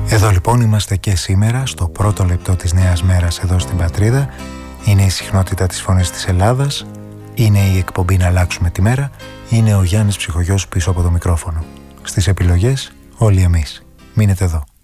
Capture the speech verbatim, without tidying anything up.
Εδώ λοιπόν είμαστε και σήμερα στο πρώτο λεπτό της νέας μέρας εδώ στην πατρίδα. Είναι η συχνότητα της Φωνής της Ελλάδας, είναι η εκπομπή «Να αλλάξουμε τη μέρα», είναι ο Γιάννης Ψυχογιός πίσω από το μικρόφωνο. Στις επιλογές όλοι εμείς. Μείνετε εδώ.